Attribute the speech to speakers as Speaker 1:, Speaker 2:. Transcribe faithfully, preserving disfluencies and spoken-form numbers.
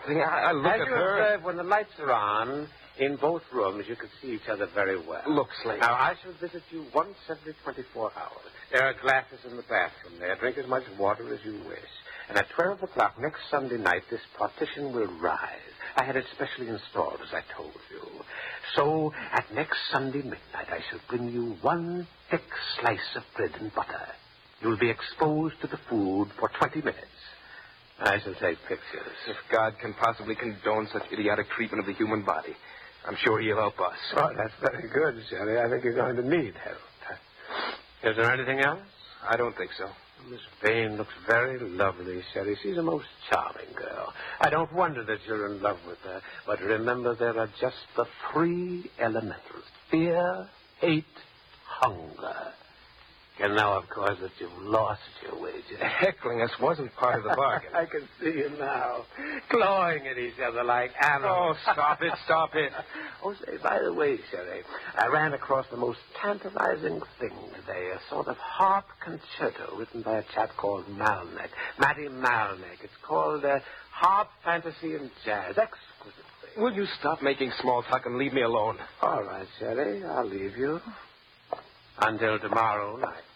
Speaker 1: See, I, I look
Speaker 2: As
Speaker 1: at
Speaker 2: you
Speaker 1: her...
Speaker 2: observe, when the lights are on, in both rooms, you can see each other very well.
Speaker 1: Look, Slade.
Speaker 2: Now, I shall visit you once every twenty-four hours. There are glasses in the bathroom there. Drink as much water as you wish. And at twelve o'clock next Sunday night, this partition will rise. I had it specially installed, as I told you. So, at next Sunday midnight, I shall bring you one thick slice of bread and butter. You'll be exposed to the food for twenty minutes. I shall take pictures.
Speaker 1: If God can possibly condone such idiotic treatment of the human body, I'm sure he'll help us.
Speaker 2: Oh, that's very good, Shelley. I think you're going to need help. Is there anything else?
Speaker 1: I don't think so.
Speaker 2: Miss Vane looks very lovely, Shelley. She's a most charming girl. I don't wonder that you're in love with her. But remember, there are just the three elementals. Fear, hate, hunger. And now, of course, that you've lost your wages.
Speaker 1: Heckling us wasn't part of the bargain.
Speaker 2: I can see you now, clawing at each other like animals.
Speaker 1: Oh, stop it, stop it.
Speaker 2: Oh, say, by the way, Shelley, I ran across the most tantalizing thing today, a sort of harp concerto written by a chap called Malneck, Matty Malneck. It's called uh, Harp Fantasy and Jazz. Exquisite thing.
Speaker 1: Will you stop making small talk and leave me alone?
Speaker 2: All right, Shelley, I'll leave you. Until tomorrow night.